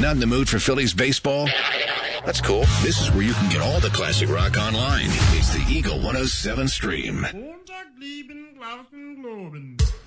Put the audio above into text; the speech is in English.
Not in the mood for Phillies baseball? That's cool. This is where you can get all the classic rock online. It's the Eagle 107 stream. Montag blieben Glauben globen.